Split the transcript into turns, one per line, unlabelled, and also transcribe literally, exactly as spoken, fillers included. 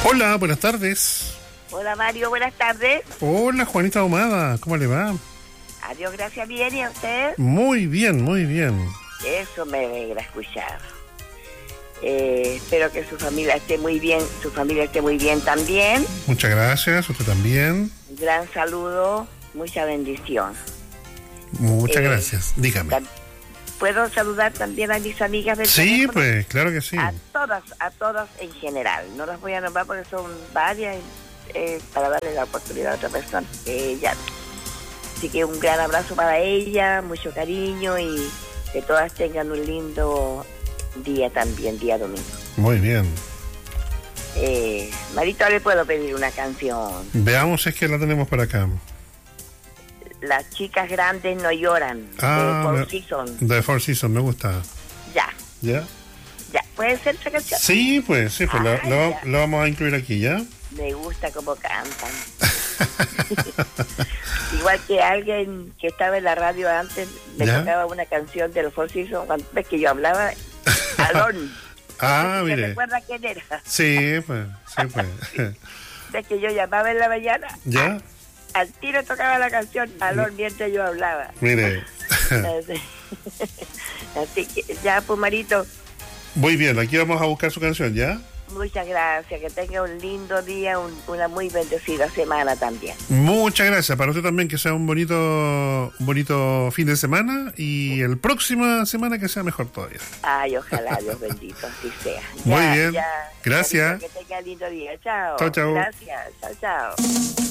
Hola, buenas tardes.
Hola Mario, buenas tardes.
Hola, Juanita Ahumada, ¿cómo le va?
Adiós, gracias, bien, ¿y a usted?
Muy bien, muy bien.
Eso me alegra escuchar. Eh, espero que su familia esté muy bien, su familia esté muy bien también.
Muchas gracias, usted también.
Un gran saludo, mucha bendición.
Muchas
Eh,
gracias, dígame.
¿Puedo saludar también a mis amigas del
Sí,
teléfono?
pues, claro que sí.
A todas, a todas en general. No las voy a nombrar porque son varias, eh, para darle la oportunidad a otra persona. Eh, ya. Así que un gran abrazo para ella, mucho cariño y que todas tengan un lindo día también, día domingo.
Muy bien.
Eh, Marito, ¿le puedo pedir una canción?
Veamos si es que la tenemos por acá.
Las chicas grandes no lloran,
Ah,
de Four
me-
Seasons.
The Four Seasons, me gusta.
Ya,
¿Ya?
ya. ¿Puede ser esa canción?
Sí, pues, sí, pues,
Ah,
la, la-
ya.
la vamos a incluir aquí, ¿ya?
Me gusta cómo cantan. Igual que alguien que estaba en la radio antes me
¿Ya?
tocaba una canción de los Four Seasons cuando ves que yo hablaba. Alon.
Ah,
¿Se
mire.
recuerda quién era?
Sí, pues, sí, pues.
Ves que yo llamaba en la mañana.
¿Ya?
Al tiro tocaba la canción Alon mientras yo hablaba.
Mire.
Así, así que ya, pues Marito,
Muy bien, aquí vamos a buscar su canción, ¿ya?
muchas gracias. Que tenga un lindo día, un- una muy bendecida semana también.
Muchas gracias. Para usted también que sea un bonito, un bonito fin de semana y el próxima semana que sea mejor todavía.
Ay, ojalá, Dios bendito, así sea.
Muy bien. Gracias.
Marito, que tenga lindo día. Chao.
Chao, chao.
Gracias. Chao, chao.